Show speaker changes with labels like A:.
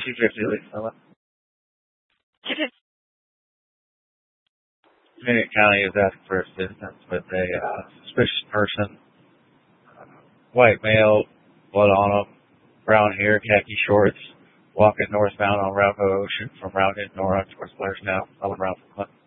A: 250 Lake Summit. Dominion County is asking for assistance with a suspicious person. White male, blood on him, brown hair, khaki shorts, walking northbound on Ramapo Ocean from Round End Nora towards Blairstown, all around from Clinton.